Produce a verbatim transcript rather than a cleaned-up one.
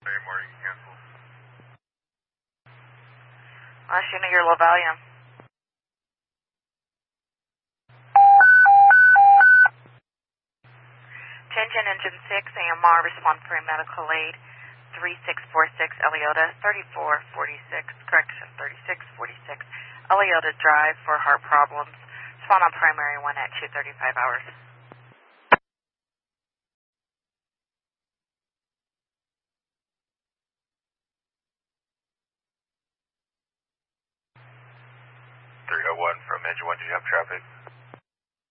Hey, Marty, cancel. Unless you know your low volume. Attention, Engine six, A M R, respond for a medical aid. three six four six Eliota, thirty-four forty-six, correction, thirty-six forty-six, Eliota Drive for heart problems. Respond on primary one at two thirty-five hours. three oh one from Engine one, do you have traffic?